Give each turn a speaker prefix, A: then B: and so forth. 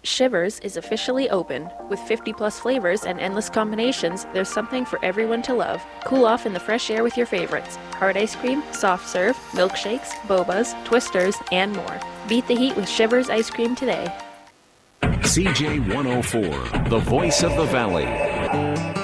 A: Shivers is officially open. With 50 plus flavors and endless combinations, there's something for everyone to love. Cool off in the fresh air with your favorites. Hard ice cream, soft serve, milkshakes, bobas, twisters, and more. Beat the heat with Shivers ice cream today.
B: CJ 104, the voice of the Valley.